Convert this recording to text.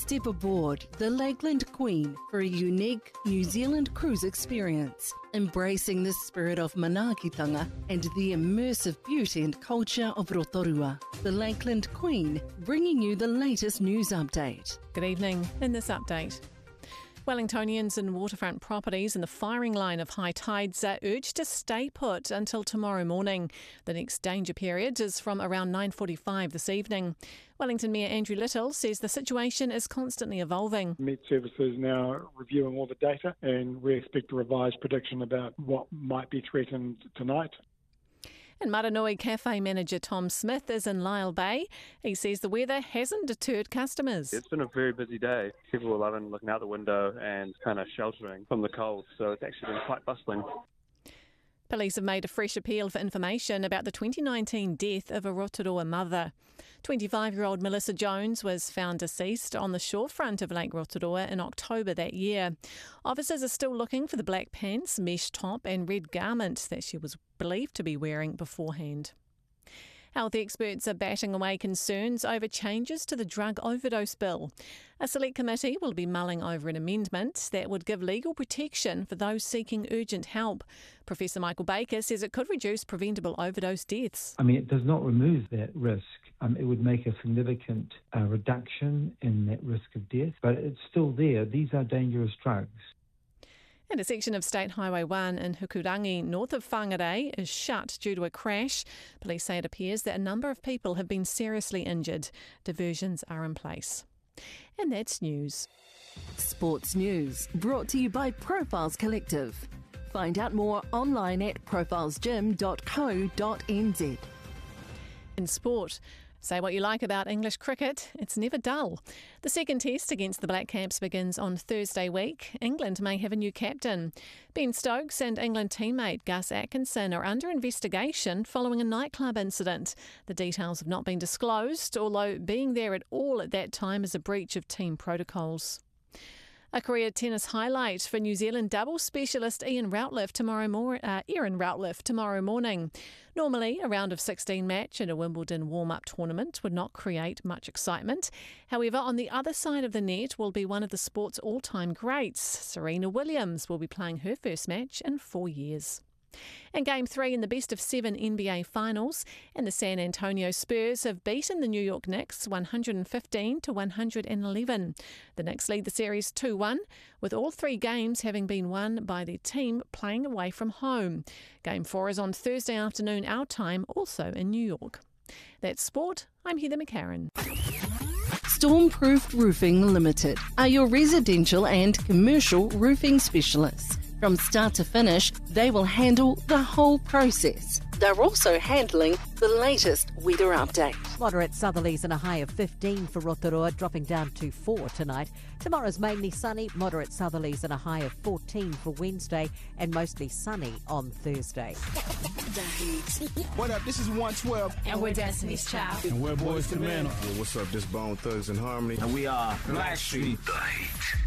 Step aboard the Lakeland Queen for a unique New Zealand cruise experience, embracing the spirit of manaakitanga and the immersive beauty and culture of Rotorua. The Lakeland Queen, bringing you the latest news update. Good evening. In this update, Wellingtonians and waterfront properties in the firing line of high tides are urged to stay put until tomorrow morning. The next danger period is from around 9:45 this evening. Wellington Mayor Andrew Little says the situation is constantly evolving. Met Services now reviewing all the data, and we expect a revised prediction about what might be threatened tonight. And Maranui Cafe manager Tom Smith is in Lyle Bay. He says the weather hasn't deterred customers. It's been a very busy day. People are loving looking out the window and kind of sheltering from the cold, so it's actually been quite bustling. Police have made a fresh appeal for information about the 2019 death of a Rotorua mother. 25-year-old Melissa Jones was found deceased on the shorefront of Lake Rotorua in October that year. Officers are still looking for the black pants, mesh top and red garment that she was believed to be wearing beforehand. Health experts are batting away concerns over changes to the drug overdose bill. A select committee will be mulling over an amendment that would give legal protection for those seeking urgent help. Professor Michael Baker says it could reduce preventable overdose deaths. It does not remove that risk. It would make a significant reduction in that risk of death, but it's still there. These are dangerous drugs. And a section of State Highway 1 in Hukurangi, north of Whangarei, is shut due to a crash. Police say it appears that a number of people have been seriously injured. Diversions are in place. And that's news. Sports news brought to you by Profiles Collective. Find out more online at profilesgym.co.nz. In sport, say what you like about English cricket, it's never dull. The second test against the Black Caps begins on Thursday week. England may have a new captain. Ben Stokes and England teammate Gus Atkinson are under investigation following a nightclub incident. The details have not been disclosed, although being there at all at that time is a breach of team protocols. A career tennis highlight for New Zealand doubles specialist Erin Routliffe tomorrow morning. Normally, a round of 16 match in a Wimbledon warm-up tournament would not create much excitement. However, on the other side of the net will be one of the sport's all-time greats. Serena Williams will be playing her first match in 4 years. And Game 3 in the best-of-7 NBA Finals, and the San Antonio Spurs have beaten the New York Knicks 115-111. The Knicks lead the series 2-1, with all 3 games having been won by their team playing away from home. Game 4 is on Thursday afternoon our time, also in New York. That's sport. I'm Heather McCarran. Stormproof Roofing Limited are your residential and commercial roofing specialists. From start to finish, they will handle the whole process. They're also handling the latest weather update. Moderate southerlies and a high of 15 for Rotorua, dropping down to 4 tonight. Tomorrow's mainly sunny, moderate southerlies and a high of 14 for Wednesday, and mostly sunny on Thursday. What up? This is 112. And we're Destiny's Child. And we're Boys to Men. What's up? This Bone Thugs and Harmony. And we are Blackstreet. The Heat.